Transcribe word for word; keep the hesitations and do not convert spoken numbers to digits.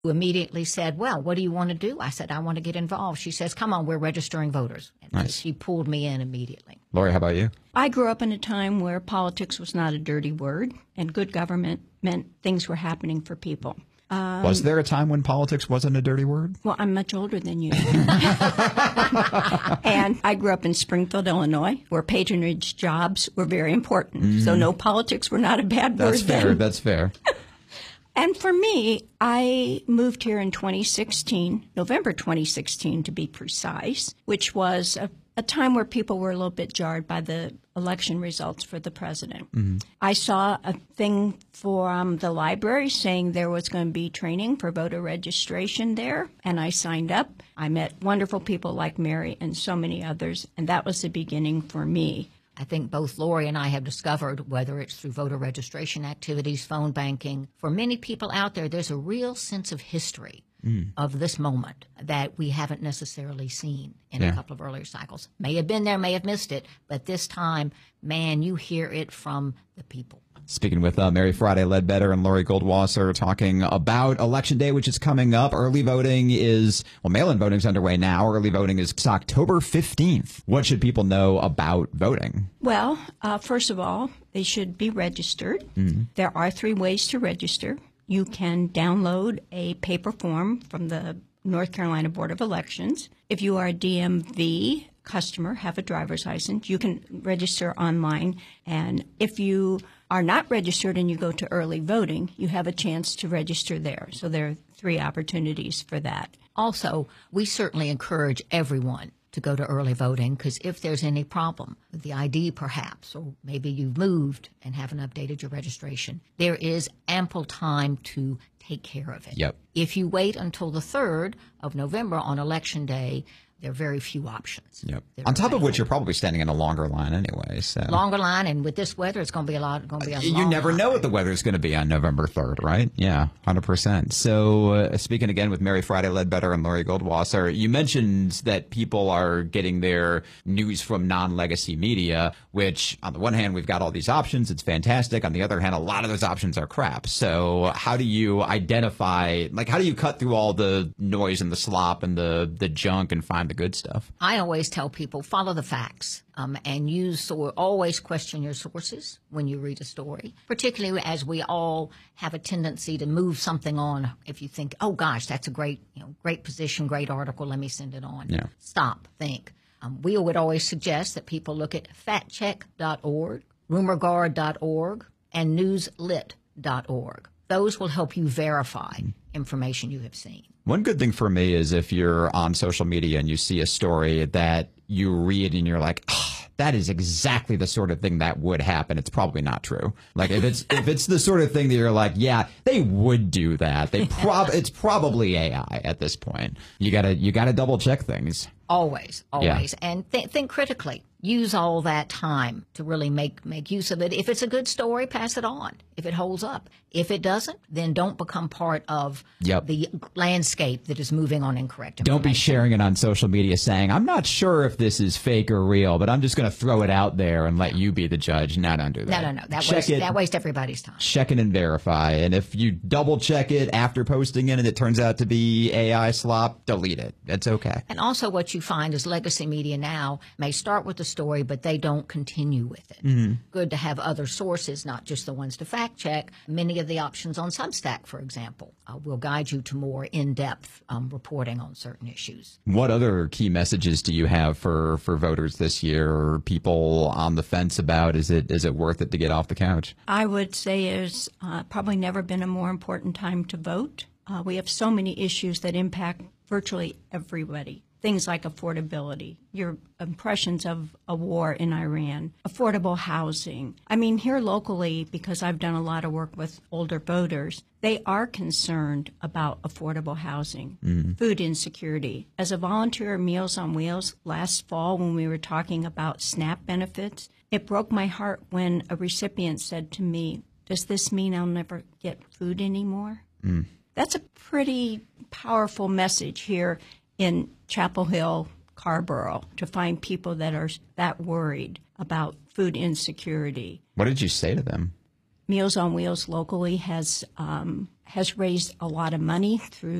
who immediately said, well, what do you want to do? I said, I want to get involved. She says, come on, we're registering voters. And nice. She pulled me in immediately. Lori, how about you? I grew up in a time where politics was not a dirty word, and good government meant things were happening for people. Um, was there a time when politics wasn't a dirty word? Well, I'm much older than you. And I grew up in Springfield, Illinois, where patronage jobs were very important. Mm. So no, politics were not a bad That's word fair. then. That's fair. And for me, I moved here in twenty sixteen, November twenty sixteen to be precise, which was a, a time where people were a little bit jarred by the election results for the president. Mm-hmm. I saw a thing from the library saying there was going to be training for voter registration there, and I signed up. I met wonderful people like Mary and so many others, and that was the beginning for me. I think both Lori and I have discovered, whether it's through voter registration activities, phone banking, for many people out there, there's a real sense of history mm. of this moment that we haven't necessarily seen in yeah. a couple of earlier cycles. May have been there, may have missed it, but this time, man, you hear it from the people. Speaking with uh, Mary Friday Ledbetter and Lori Goldwasser, talking about Election Day, which is coming up. Early voting is, well, mail-in voting is underway now. Early voting is October fifteenth. What should people know about voting? Well, uh, first of all, they should be registered. Mm-hmm. There are three ways to register. You can download a paper form from the North Carolina Board of Elections. If you are a D M V customer, have a driver's license, you can register online. And if you are not registered and you go to early voting, you have a chance to register there. So there are three opportunities for that. Also, we certainly encourage everyone to go to early voting, because if there's any problem with the I D perhaps, or maybe you've moved and haven't updated your registration, there is ample time to take care of it. Yep. If you wait until the third of November on Election Day, there are very few options. Yep. On top of which, you're probably standing in a longer line anyway. So longer line, and with this weather, it's going to be a lot. Going to be a you long never line. know what the weather's going to be on November third, right? Yeah, one hundred percent. So uh, speaking again with Mary Friday Ledbetter and Lori Goldwasser, you mentioned that people are getting their news from non-legacy media, which on the one hand, we've got all these options. It's fantastic. On the other hand, a lot of those options are crap. So how do you identify, like, how do you cut through all the noise and the slop and the, the junk and find the good stuff? I always tell people, follow the facts, um, and use or always question your sources when you read a story, particularly as we all have a tendency to move something on. If you think, oh gosh, that's a great, you know, great position, great article, let me send it on. Yeah. Stop, think. Um, we would always suggest that people look at fact check dot org, rumor guard dot org, and newslit dot org. Those will help you verify information you have seen. One good thing for me is if you're on social media and you see a story that you read and you're like, oh, that is exactly the sort of thing that would happen, it's probably not true. Like if it's if it's the sort of thing that you're like, yeah, they would do that. They prob it's probably A I at this point. You gotta you gotta double check things. Always, always, Yeah. and th- think critically. Use all that time to really make make use of it. If it's a good story, pass it on. If it holds up. If it doesn't, then don't become part of Yep. the landscape that is moving on incorrect information. Don't be sharing it on social media saying, I'm not sure if this is fake or real, but I'm just going to throw it out there and let you be the judge. No, don't do that. No, no, no. That check wastes, it, that wastes everybody's time. check it and verify. And if you double check it after posting it and it turns out to be A I slop, delete it. That's okay. And also what you find is legacy media now may start with the story, but they don't continue with it. Mm-hmm. Good to have other sources, not just the ones to fact check. Many of the options on Substack, for example, uh, will guide you to more in-depth um, reporting on certain issues. What other key messages do you have for, for voters this year, or people on the fence about, is it is it worth it to get off the couch? I would say it's uh, probably never been a more important time to vote. Uh, we have so many issues that impact virtually everybody. Things like affordability, your impressions of a war in Iran, affordable housing. I mean, here locally, because I've done a lot of work with older voters, they are concerned about affordable housing, mm-hmm. food insecurity. As a volunteer at Meals on Wheels last fall, when we were talking about SNAP benefits, it broke my heart when a recipient said to me, does this mean I'll never get food anymore? Mm. That's a pretty powerful message here in Chapel Hill, Carrboro, to find people that are that worried about food insecurity. What did you say to them? Meals on Wheels locally has um, has raised a lot of money through